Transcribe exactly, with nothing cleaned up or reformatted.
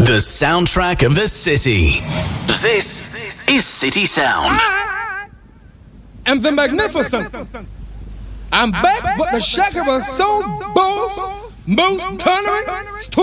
The soundtrack of the city. This is City Sound. And the magnificent. I'm back with the Shaka Soul Boss, most tolerant,